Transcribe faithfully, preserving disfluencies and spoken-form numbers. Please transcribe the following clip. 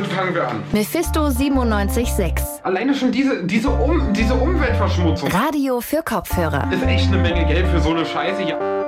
fangen wir an. Mephisto siebenundneunzig Komma sechs. Alleine schon diese, diese, um, diese Umweltverschmutzung. Radio für Kopfhörer. Ist echt eine Menge Geld für so eine Scheiße. Ja.